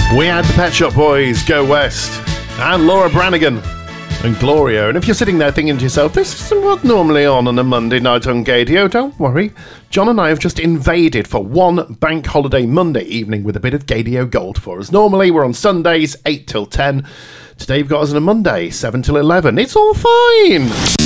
We had the Pet Shop Boys, Go West, and Laura Branigan and Gloria. And if you're sitting there thinking to yourself, this isn't what's normally on a Monday night on Gadio, don't worry. John and I have just invaded for one bank holiday Monday evening with a bit of Gadio Gold for us. Normally we're on Sundays, 8 till 10. Today you've got us on a Monday, 7 till 11. It's all fine.